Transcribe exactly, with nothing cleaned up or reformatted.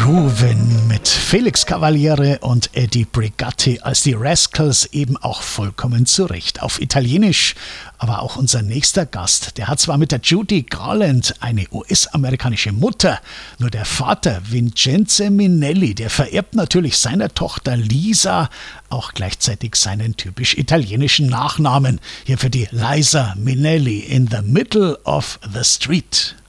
Grooven mit Felix Cavaliere und Eddie Brigatti als die Rascals, eben auch vollkommen zurecht. Auf Italienisch, aber auch unser nächster Gast, der hat zwar mit der Judy Garland eine U S-amerikanische Mutter, nur der Vater Vincenzo Minnelli, der vererbt natürlich seiner Tochter Lisa auch gleichzeitig seinen typisch italienischen Nachnamen. Hier für die Liza Minnelli, In the Middle of the Street.